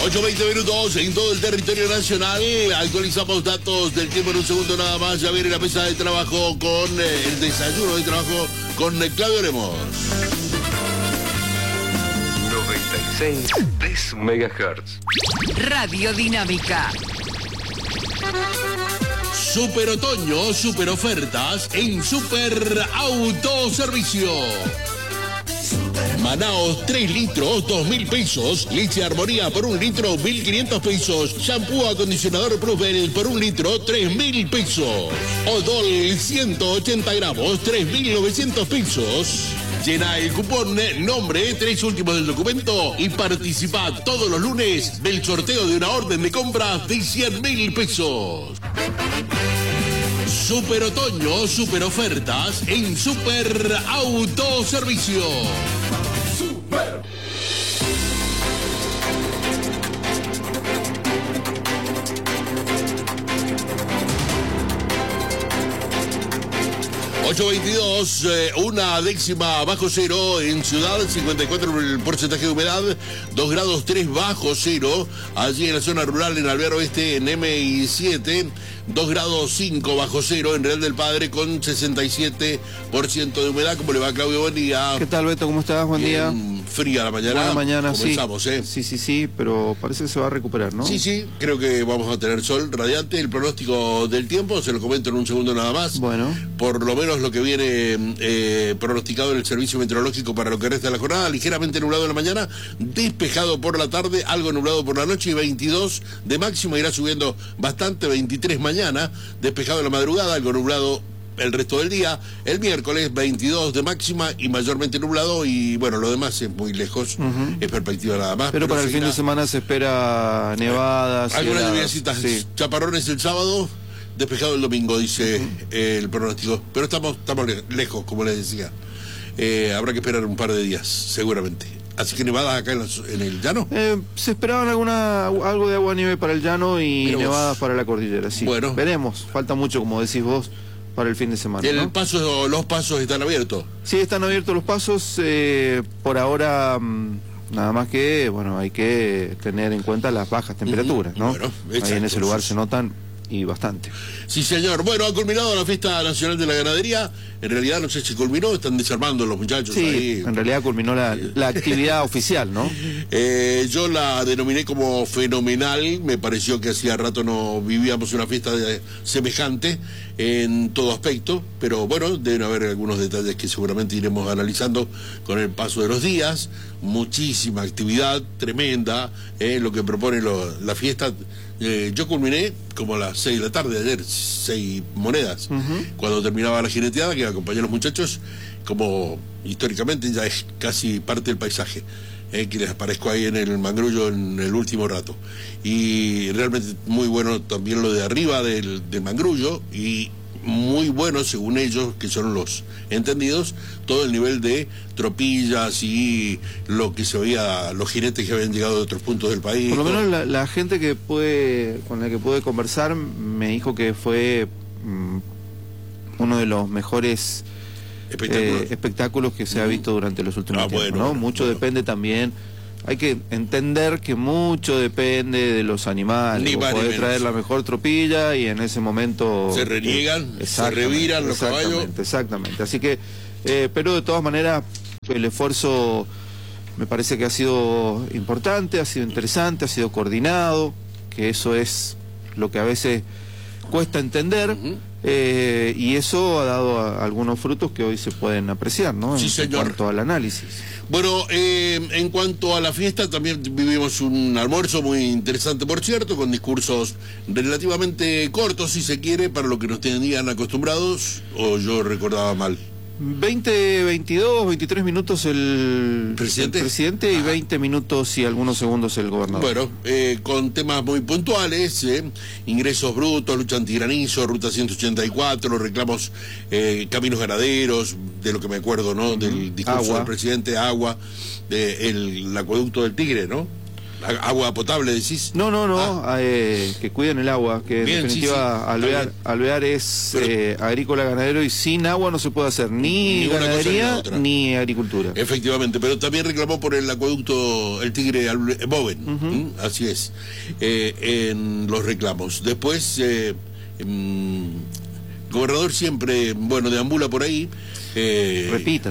8:20 minutos en todo el territorio nacional. Actualizamos datos del tiempo en un segundo nada más. Ya viene la mesa de trabajo con el desayuno de trabajo con Claudio Lemos. 96 MHz. Radio Dinámica. Super otoño, super ofertas en Super Autoservicio. Manaos 3 litros, 2.000 pesos. Leche Armonía por 1 litro, 1.500 pesos. Shampoo acondicionador Plusbel por 1 litro, 3.000 pesos. Odol 180 gramos, 3.900 pesos. Llena el cupón, nombre, 3 últimos del documento y participa todos los lunes del sorteo de una orden de compra de 100.000 pesos. Super otoño, super ofertas en Super Autoservicio. Super. ...8:22, una décima bajo cero en Ciudad, 54 el porcentaje de humedad, 2 grados 3 bajo cero, allí en la zona rural, en Alvear Oeste, en M7, 2 grados 5 bajo cero, en Real del Padre, con 67% de humedad. ¿Cómo le va, Claudio? Buen día. ¿Qué tal, Beto? ¿Cómo estás? Buen día. Fría la mañana. Buena mañana, comenzamos, sí. Sí, pero parece que se va a recuperar, ¿no? Sí, creo que vamos a tener sol radiante. El pronóstico del tiempo, se lo comento en un segundo nada más. Bueno. Por lo menos lo que viene pronosticado en el servicio meteorológico para lo que resta de la jornada, ligeramente nublado en la mañana, despejado por la tarde, algo nublado por la noche y 22 de máximo, irá subiendo bastante, 23 mañana, despejado en la madrugada, algo nublado el resto del día. El miércoles 22 de máxima y mayormente nublado, y bueno, lo demás es muy lejos, es perspectiva nada más. Pero para el fin de semana se espera nevadas. Algunas lluviecitas, sí. Chaparrones el sábado, despejado el domingo, dice el pronóstico. Pero estamos lejos, como les decía. Habrá que esperar un par de días, seguramente. Así que nevadas acá en el llano. Se esperaban algo de agua nieve para el llano y nevadas para la cordillera, sí. Bueno. Veremos, falta mucho, como decís vos, para el fin de semana, ¿no? Los pasos están abiertos. Sí, están abiertos los pasos. Por ahora, nada más que, bueno, hay que tener en cuenta las bajas temperaturas, ¿no? Bueno, ahí en ese lugar se notan y bastante. Sí, señor. Bueno, ha culminado la Fiesta Nacional de la Ganadería. En realidad no sé si culminó, están desarmando los muchachos ahí. En realidad culminó la actividad oficial, ¿no? Yo la denominé como fenomenal. Me pareció que hacía rato no vivíamos una fiesta semejante en todo aspecto, pero bueno, deben haber algunos detalles que seguramente iremos analizando con el paso de los días. Muchísima actividad, tremenda, lo que propone la fiesta. Yo culminé como a las 6 de la tarde ayer, 6 monedas, cuando terminaba la jineteada, que acompañé a los muchachos, como históricamente ya es casi parte del paisaje, que les aparezco ahí en el mangrullo en el último rato. Y realmente muy bueno también lo de arriba del mangrullo, y muy bueno, según ellos, que son los entendidos, todo el nivel de tropillas y lo que se veía, los jinetes que habían llegado de otros puntos del país. Por lo menos la gente con la que pude conversar me dijo que fue uno de los mejores espectáculos que se ha visto durante los últimos tiempos, ¿no? Mucho depende también. Hay que entender que mucho depende de los animales. Puede traer la mejor tropilla y en ese momento se reniegan, se reviran los caballos. Exactamente. Así que, pero de todas maneras, el esfuerzo me parece que ha sido importante, ha sido interesante, ha sido coordinado, que eso es lo que a veces cuesta entender. Y eso ha dado algunos frutos que hoy se pueden apreciar, ¿no? Sí, en cuanto al análisis. Bueno, en cuanto a la fiesta, también vivimos un almuerzo muy interesante, por cierto, con discursos relativamente cortos, si se quiere, para lo que nos tenían acostumbrados, o yo recordaba mal. 23 minutos el presidente y 20 minutos y algunos segundos el gobernador. Bueno, con temas muy puntuales, ingresos brutos, lucha antigranizo, ruta 184, los reclamos, caminos ganaderos, de lo que me acuerdo, ¿no? Del discurso del presidente, agua, el acueducto del Tigre, ¿no? ¿Agua potable decís? No, que cuiden el agua, que Bien, en definitiva Alvear es agrícola ganadero y sin agua no se puede hacer ni ganadería ni agricultura. Efectivamente, pero también reclamó por el acueducto el Tigre Boven, así es, en los reclamos. Después, gobernador siempre, deambula por ahí. Repite.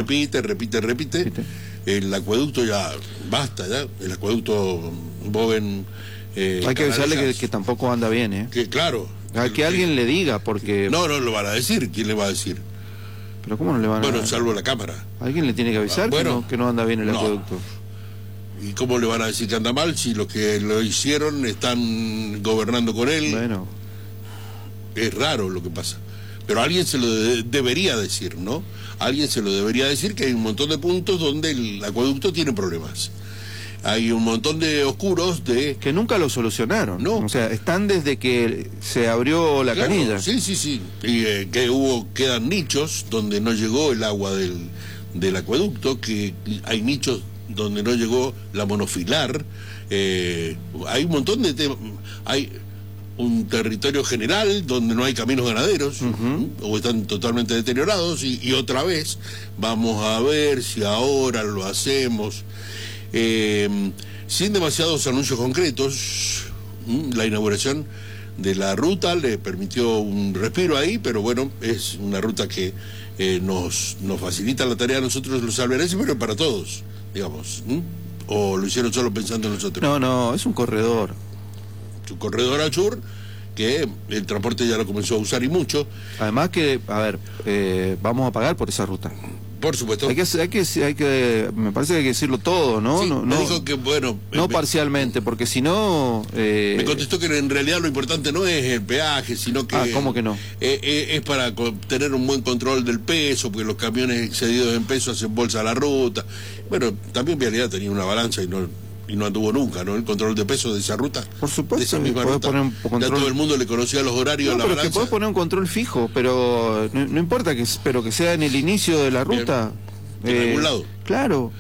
El acueducto ya basta, el acueducto Boven. Hay que avisarle que tampoco anda bien, Que claro. Que alguien le diga, porque... No lo van a decir. ¿Quién le va a decir? ¿Pero cómo no le van a...? Bueno, salvo la Cámara. Alguien le tiene que avisar que no anda bien el acueducto. ¿Y cómo le van a decir que anda mal si los que lo hicieron están gobernando con él? Bueno. Es raro lo que pasa. Pero alguien se lo debería decir, ¿no? Alguien se lo debería decir, que hay un montón de puntos donde el acueducto tiene problemas. Hay un montón de oscuros que nunca lo solucionaron. No. O sea, están desde que se abrió la canilla. Sí. Y quedan nichos donde no llegó el agua del acueducto, que hay nichos donde no llegó la monofilar. Hay un montón de temas. Hay un territorio general donde no hay caminos ganaderos, o están totalmente deteriorados, y otra vez vamos a ver si ahora lo hacemos sin demasiados anuncios concretos. La inauguración de la ruta le permitió un respiro ahí, pero bueno, es una ruta que nos facilita la tarea a nosotros los alvearenses, pero para todos, digamos. ¿O lo hicieron solo pensando en nosotros? No, es un corredor. Su corredor al sur, que el transporte ya lo comenzó a usar y mucho. Además que, vamos a pagar por esa ruta. Por supuesto. Hay que, me parece que hay que decirlo todo, ¿no? Sí, no dijo que, no parcialmente, porque si no... me contestó que en realidad lo importante no es el peaje, sino que... ¿cómo que no? Es para tener un buen control del peso, porque los camiones excedidos en peso hacen bolsa a la ruta. Bueno, también Vialidad tenía una balanza y no anduvo nunca, ¿no? El control de peso de esa ruta. Por supuesto. De esa misma ruta. Poner un control... Ya todo el mundo le conocía los horarios de la balanza. Que podés poner un control fijo, pero no importa pero que sea en el inicio de la ruta. En algún lado. Claro.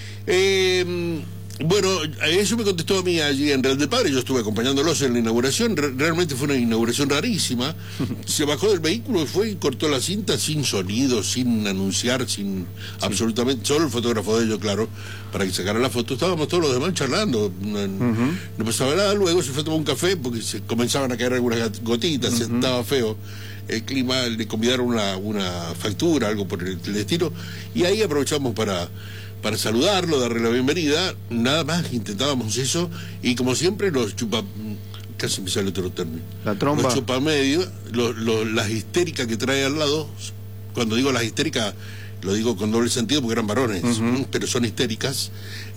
Bueno, eso me contestó a mí allí en Real del Padre. Yo estuve acompañándolos en la inauguración. Realmente fue una inauguración rarísima. Se bajó del vehículo, fue y cortó la cinta sin sonido, sin anunciar, sin absolutamente... Solo el fotógrafo de ellos, claro, para que sacara la foto. Estábamos todos los demás charlando. No pasaba nada. Luego se fue a tomar un café porque se comenzaban a caer algunas gotitas. Estaba feo el clima. Le convidaron una factura, algo por el estilo. Y ahí aprovechamos para saludarlo, darle la bienvenida. Nada más intentábamos eso, y como siempre casi me sale otro término, la tromba, los chupamedio, las histéricas que trae al lado. Cuando digo las histéricas, lo digo con doble sentido porque eran varones, pero son histéricas.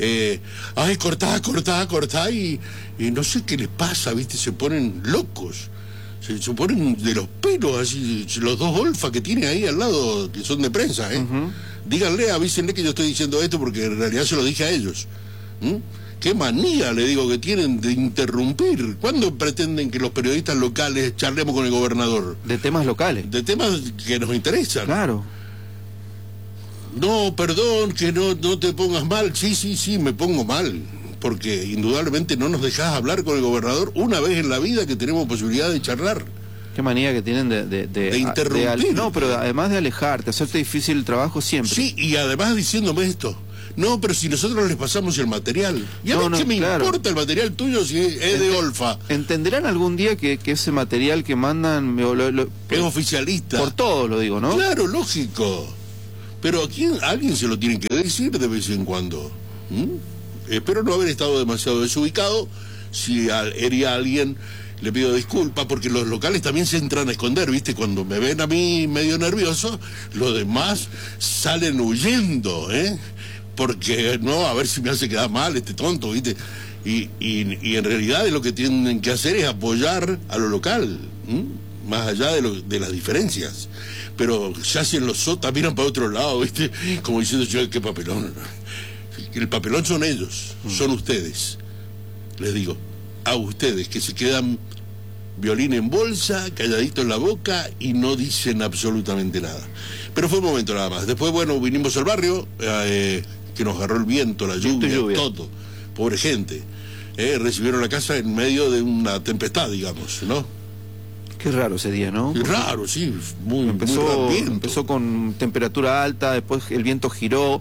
Cortá, y no sé qué les pasa, ¿viste? Se ponen locos. Se ponen de los pelos, así, los dos olfas que tiene ahí al lado, que son de prensa, Díganle, avísenle que yo estoy diciendo esto porque en realidad se lo dije a ellos. Qué manía, le digo, que tienen de interrumpir. ¿Cuándo pretenden que los periodistas locales charlemos con el gobernador? De temas locales. De temas que nos interesan. Claro. No, perdón, que no te pongas mal. Sí, me pongo mal. Porque indudablemente no nos dejás hablar con el gobernador una vez en la vida que tenemos posibilidad de charlar. Qué manía que tienen de interrumpir. No, pero además de alejarte, hacerte difícil el trabajo siempre. Sí, y además diciéndome esto. No, pero si nosotros les pasamos el material. ¿Y a mí qué me importa el material tuyo si es de Olfa? ¿Entenderán algún día que ese material que mandan... es oficialista. Por todo lo digo, ¿no? Claro, lógico. Pero alguien se lo tiene que decir de vez en cuando. Espero no haber estado demasiado desubicado. Si hería a alguien, le pido disculpas, porque los locales también se entran a esconder, ¿viste? Cuando me ven a mí medio nervioso, los demás salen huyendo, Porque, a ver si me hace quedar mal este tonto, ¿viste? Y en realidad lo que tienen que hacer es apoyar a lo local, más allá de las diferencias. Pero ya si en los sotas miran para otro lado, ¿viste? Como diciendo yo, qué papelón. El papelón son ellos, son ustedes. Les digo, a ustedes que se quedan violín en bolsa, calladito en la boca y no dicen absolutamente nada. Pero fue un momento nada más. Después, vinimos al barrio, que nos agarró el viento, la lluvia, todo. Pobre gente. recibieron la casa en medio de una tempestad, digamos, ¿no? Qué raro ese día, ¿no? Qué raro, sí, muy empezó con temperatura alta, después el viento giró,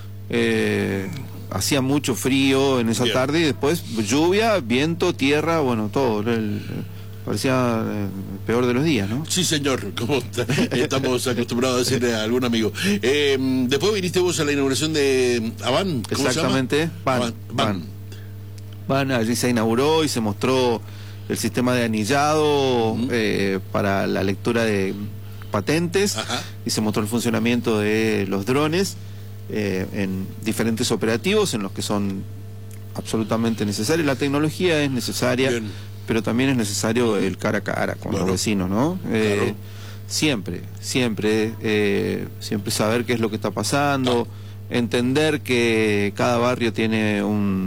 hacía mucho frío en esa tarde, y después lluvia, viento, tierra, bueno, todo. Parecía el peor de los días, ¿no? Sí, señor, como estamos acostumbrados a decirle a algún amigo. Después viniste vos a la inauguración de Avan. ¿Cómo exactamente, se llama? Van, allí se inauguró y se mostró el sistema de anillado para la lectura de patentes. Ajá. Y se mostró el funcionamiento de los drones en diferentes operativos en los que son absolutamente necesarios. La tecnología es necesaria. Bien. Pero también es necesario el cara a cara con los vecinos, ¿no? Claro. Siempre saber qué es lo que está pasando, entender que cada barrio tiene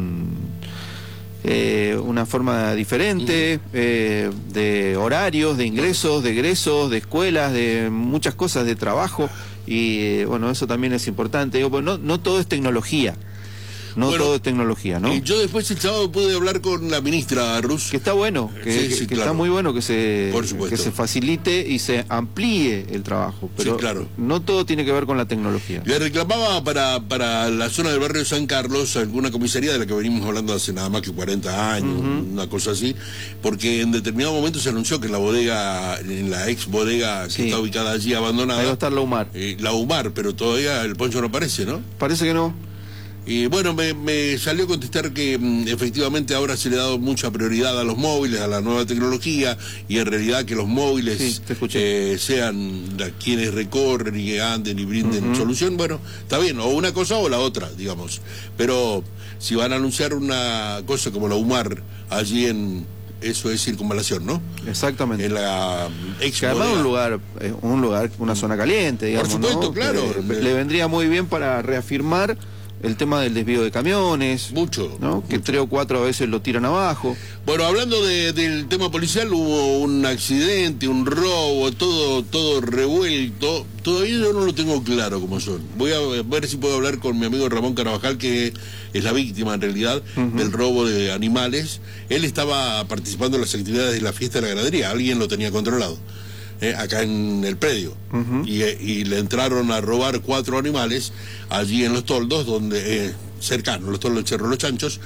una forma diferente de horarios, de ingresos, de egresos, de escuelas, de muchas cosas, de trabajo, y bueno, eso también es importante. Digo, pues no todo es tecnología. No todo es tecnología, ¿no? Yo después el sábado pude hablar con la ministra Rus. Que está bueno, que claro. Está muy bueno que se facilite y se amplíe el trabajo. Pero claro. No todo tiene que ver con la tecnología. Le reclamaba para la zona del barrio San Carlos alguna comisaría de la que venimos hablando hace nada más que 40 años, una cosa así, porque en determinado momento se anunció que en la ex bodega que está ubicada allí abandonada. Ahí va a estar la UMAR. La UMAR, pero todavía el poncho no aparece, ¿no? Parece que no. Y bueno, me salió a contestar que efectivamente ahora se le ha dado mucha prioridad a los móviles, a la nueva tecnología, y en realidad que los móviles sean quienes recorren y anden y brinden solución. Bueno, está bien, o una cosa o la otra, digamos. Pero si van a anunciar una cosa como la UMAR allí eso es circunvalación, ¿no? Exactamente. En la que además un lugar, una zona caliente, digamos. Por supuesto, ¿no? claro. Le vendría muy bien para reafirmar el tema del desvío de camiones. Mucho. ¿no? Que 3 o 4 veces lo tiran abajo. Bueno, hablando del tema policial, hubo un accidente, un robo, todo revuelto. Todavía yo no lo tengo claro cómo son. Voy a ver si puedo hablar con mi amigo Ramón Carvajal, que es la víctima en realidad del robo de animales. Él estaba participando en las actividades de la fiesta de la ganadería, alguien lo tenía controlado. Acá en el predio, y le entraron a robar 4 animales allí en Los Toldos, cercanos, Los Toldos del Cerro Los Chanchos,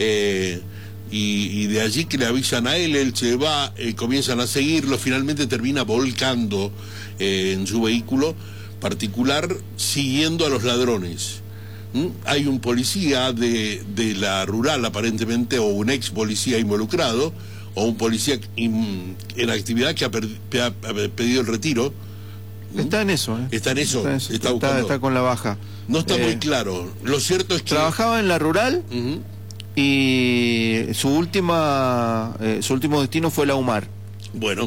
y de allí que le avisan a él se va, comienzan a seguirlo, finalmente termina volcando en su vehículo particular siguiendo a los ladrones. Hay un policía de la rural aparentemente, o un ex policía involucrado, o un policía en actividad que ha pedido el retiro. Está en eso, Está con la baja. No está muy claro. Lo cierto es que trabajaba en la rural y su último destino fue la UMAR. Bueno,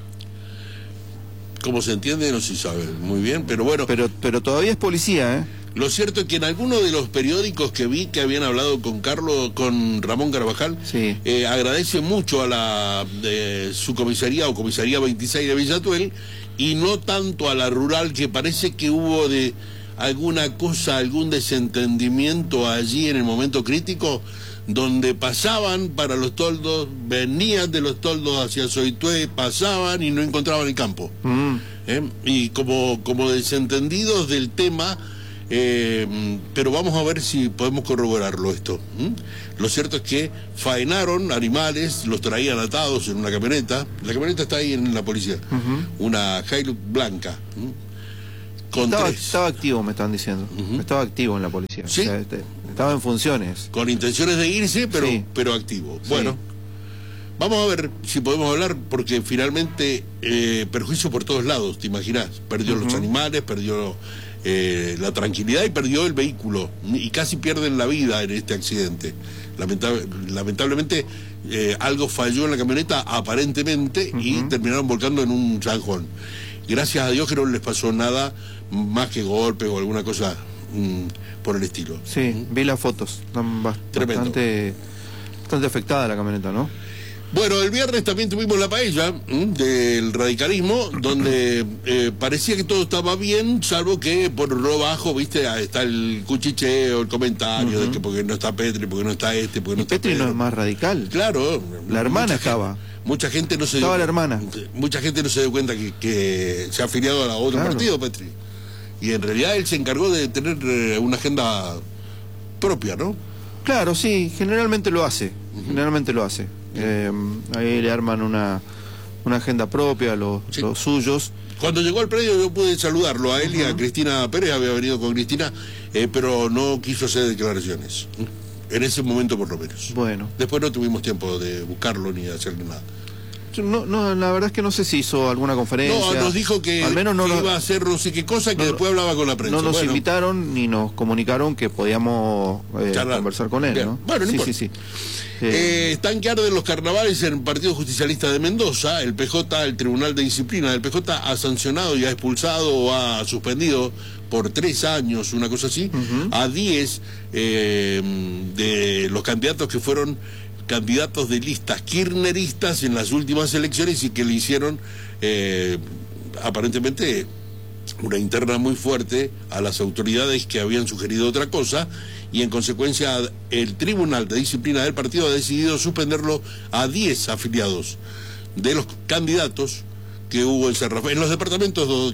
como se entiende no se sabe muy bien, pero bueno. Pero todavía es policía, Lo cierto es que en algunos de los periódicos que vi que habían hablado con Ramón Carvajal, agradece mucho a su comisaría o comisaría 26 de Villatuel, y no tanto a la rural, que parece que hubo de alguna cosa, algún desentendimiento allí en el momento crítico, donde pasaban para Los Toldos, venían de Los Toldos hacia Soitué, pasaban y no encontraban el campo. Y como desentendidos del tema. Pero vamos a ver si podemos corroborarlo esto. Lo cierto es que faenaron animales, los traían atados en una camioneta. La camioneta está ahí en la policía, una Hilux blanca. Estaba activo, me están diciendo. Estaba activo en la policía. ¿Sí? O sea, estaba en funciones. Con intenciones de irse, pero activo. Sí. Bueno, vamos a ver si podemos hablar, porque finalmente perjuicio por todos lados, ¿te imaginas? Perdió los animales, perdió la tranquilidad y perdió el vehículo, y casi pierden la vida en este accidente. Lamentablemente algo falló en la camioneta aparentemente, y terminaron volcando en un zanjón. Gracias a Dios que no les pasó nada más que golpes o alguna cosa por el estilo. Sí, vi las fotos, están bastante afectada la camioneta, ¿no? Bueno, el viernes también tuvimos la paella del radicalismo, donde parecía que todo estaba bien, salvo que por lo bajo, viste, está el cuchicheo, el comentario de que porque no está Petri, porque no está este, porque no está Petri. No es más radical. Claro. La hermana estaba. Mucha gente no se estaba la hermana. Mucha gente no se dio cuenta que se ha afiliado a otro partido, Petri. Y en realidad él se encargó de tener una agenda propia, ¿no? Claro, sí, generalmente lo hace. Generalmente lo hace. Ahí le arman una agenda propia a los suyos. Cuando llegó al predio yo pude saludarlo a él y a Cristina Pérez, había venido con Cristina, pero no quiso hacer declaraciones. En ese momento por lo menos. Bueno. Después no tuvimos tiempo de buscarlo ni de hacerle nada. No, la verdad es que no sé si hizo alguna conferencia. No, nos dijo que, al menos no iba a hacer no sé qué cosa, que después hablaba con la prensa. No nos invitaron ni nos comunicaron que podíamos conversar con él, bien. ¿no? Bueno, no importa. Sí. Están que arden los carnavales en el Partido Justicialista de Mendoza. El PJ, el Tribunal de Disciplina del PJ, ha sancionado y ha expulsado o ha suspendido por 3 años, una cosa así, a 10 de los candidatos que fueron candidatos de listas kirchneristas en las últimas elecciones y que le hicieron aparentemente una interna muy fuerte a las autoridades que habían sugerido otra cosa, y en consecuencia el Tribunal de Disciplina del partido ha decidido suspenderlo a 10 afiliados de los candidatos que hubo en San Rafael, en los departamentos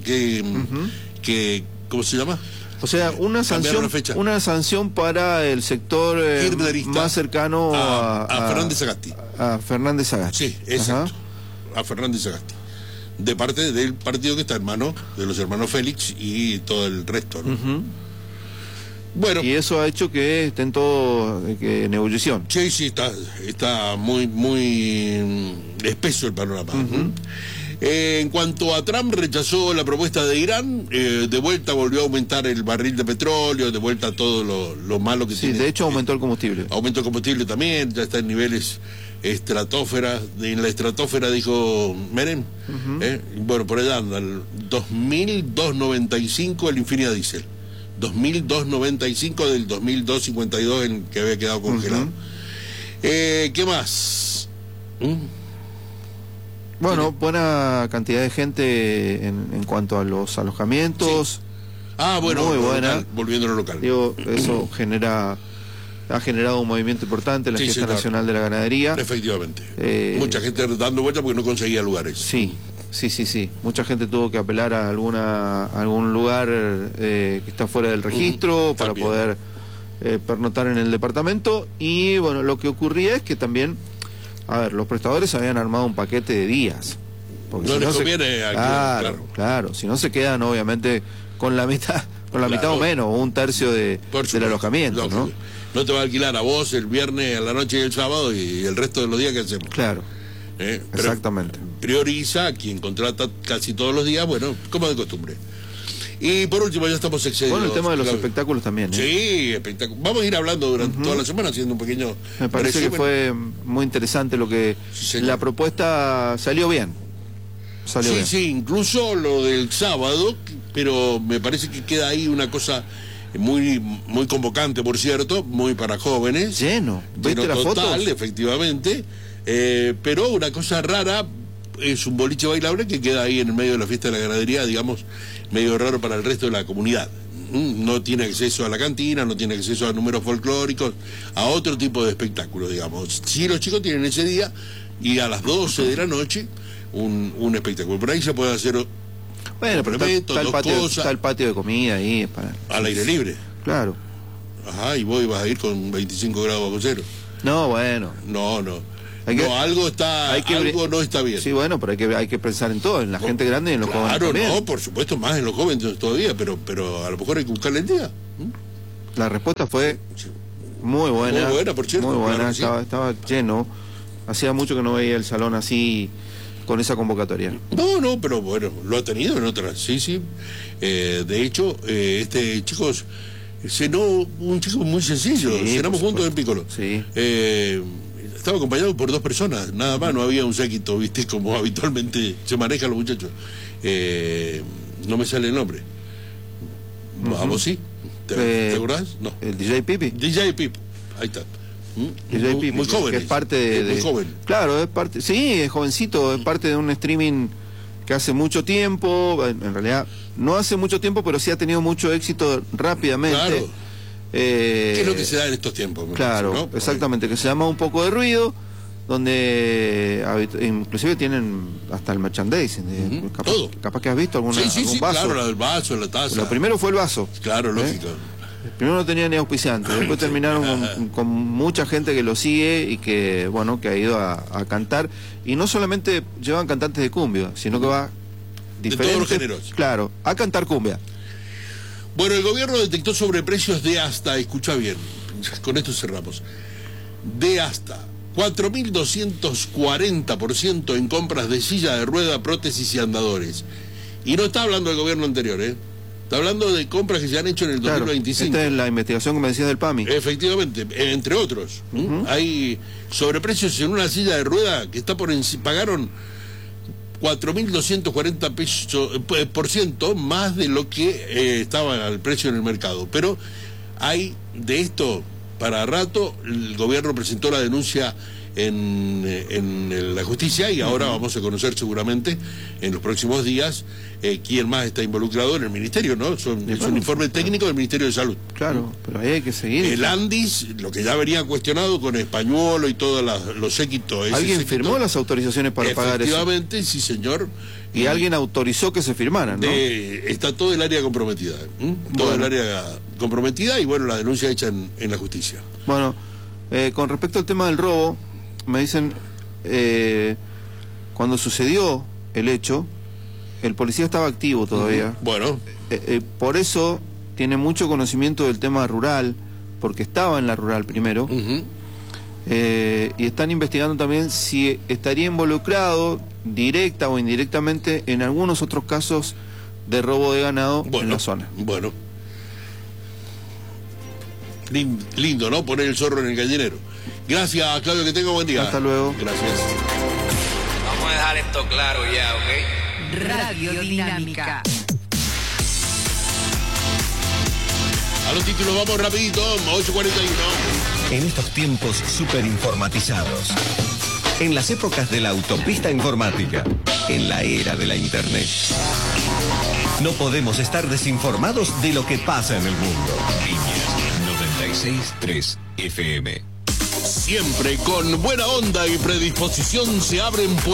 que ¿cómo se llama? O sea, una sanción para el sector más cercano a Fernández Sagasti. A Fernández Sagasti. Sí, exacto. A Fernández Sagasti. De parte del partido que está en manos de los hermanos Félix y todo el resto, ¿no? Bueno. Y eso ha hecho que estén todos en ebullición. Sí, está muy espeso el panorama. En cuanto a Trump, rechazó la propuesta de Irán, de vuelta volvió a aumentar el barril de petróleo, de vuelta todo lo malo que tiene. Sí, de hecho aumentó el combustible. Aumentó el combustible también, ya está en niveles estratosfera. En la estratosfera dijo Menem, bueno, por allá anda, 2.295 el Infinia Diesel, 2.295 del 2.252 en que había quedado congelado. ¿Qué más? Bueno, buena cantidad de gente en cuanto a los alojamientos. Sí. Bueno, muy buena. Local, volviendo a lo local. Digo, eso ha generado un movimiento importante en la Fiesta Nacional de la Ganadería. Efectivamente. Mucha gente dando vueltas porque no conseguía lugares. Sí. Mucha gente tuvo que apelar a algún lugar que está fuera del registro para poder pernoctar en el departamento. Y bueno, lo que ocurría es que también, los prestadores habían armado un paquete de días. Porque no les conviene claro, si no se quedan obviamente con la mitad o menos, o un tercio del alojamiento, ¿no? No te va a alquilar a vos el viernes a la noche y el sábado y el resto de los días que hacemos. Claro. Exactamente. Prioriza a quien contrata casi todos los días, bueno, como de costumbre. Y por último, ya estamos excedidos. Bueno, el tema de los espectáculos también. Sí, espectáculos. Vamos a ir hablando durante toda la semana haciendo un pequeño... Me parece que fue muy interesante lo que... la propuesta salió bien. Sí, incluso lo del sábado, pero me parece que queda ahí una cosa muy convocante, por cierto, muy para jóvenes. Lleno. ¿Viste las total, fotos? Efectivamente. Pero una cosa rara, es un boliche bailable que queda ahí en el medio de la fiesta de la ganadería, digamos, medio raro para el resto de la comunidad. No tiene acceso a la cantina, no tiene acceso a números folclóricos, a otro tipo de espectáculo, digamos. Sí, los chicos tienen ese día y a las 12 de la noche un espectáculo. Por ahí se puede hacer... Bueno, pero está el patio de comida ahí. Al aire libre. Claro. Ajá, y vos ibas a ir con 25 grados bajo cero. No, bueno. No. Algo no está bien. Sí, bueno, pero hay que pensar en todo, en la gente grande y en los jóvenes también. Claro, por supuesto, más en los jóvenes todavía, pero a lo mejor hay que buscarle el día. La respuesta fue muy buena. Muy buena, por cierto. Muy buena, claro, estaba lleno. Hacía mucho que no veía el salón así, con esa convocatoria. No, pero bueno, lo ha tenido en otras, sí. De hecho, este chico cenó un chico muy sencillo, cenamos juntos en Piccolo. Sí. Estaba acompañado por 2 personas, nada más, no había un séquito, viste, como habitualmente se manejan los muchachos. No me sale el nombre. ¿A vos sí? ¿Te acordás? No. ¿El DJ Pipi? DJ Pipo, ahí está. DJ Pipi, muy joven, que es parte de... muy joven. Claro, es parte, sí, es jovencito, es parte de un streaming que hace mucho tiempo, en realidad no hace mucho tiempo, pero sí ha tenido mucho éxito rápidamente. Claro. ¿Qué es lo que se da en estos tiempos? Claro, parece, ¿no? exactamente, que se llama Un Poco de Ruido, donde inclusive tienen hasta el merchandising. Capaz que has visto algún vaso. Claro, la del vaso, la taza. Lo primero fue el vaso. Claro, lógico. Primero no tenía ni auspiciante, después terminaron con mucha gente que lo sigue y que, bueno, que ha ido a cantar. Y no solamente llevan cantantes de cumbia, sino que va diferentes, de todos los géneros. Claro, a cantar cumbia. Bueno, el gobierno detectó sobreprecios de hasta, escucha bien, con esto cerramos, de hasta 4.240% en compras de silla de rueda, prótesis y andadores. Y no está hablando del gobierno anterior, está hablando de compras que se han hecho en el 2025. Esta es la investigación que me decías del PAMI. Efectivamente, entre otros. Hay sobreprecios en una silla de rueda que está pagaron 4.240% más de lo que estaba al precio en el mercado. Pero hay de esto para rato. El gobierno presentó la denuncia en la justicia y ahora vamos a conocer seguramente en los próximos días quién más está involucrado en el ministerio, ¿no? Es un informe técnico del Ministerio de Salud. Claro, pero ahí hay que seguir. El Andis, lo que ya venía cuestionado con Españolo y todos los séquitos. ¿Alguien firmó las autorizaciones para pagar eso? Efectivamente, sí, señor. Y alguien autorizó que se firmaran, ¿no? Está todo el área comprometida. Todo el área comprometida y, bueno, la denuncia hecha en la justicia. Bueno, con respecto al tema del robo, me dicen, cuando sucedió el hecho, el policía estaba activo todavía. Bueno. Por eso tiene mucho conocimiento del tema rural, porque estaba en la rural primero. Y están investigando también si estaría involucrado directa o indirectamente en algunos otros casos de robo de ganado en la zona. Bueno. Lindo, ¿no? Poner el zorro en el gallinero. Gracias, Claudio, que tenga buen día. Hasta luego. Gracias. Vamos a dejar esto claro ya, ¿ok? Radio Dinámica. A los títulos vamos rapidito, 8:41. En estos tiempos súper informatizados, en las épocas de la autopista informática, en la era de la internet, no podemos estar desinformados de lo que pasa en el mundo. Líneas 96.3 FM. Siempre con buena onda y predisposición se abren puertas.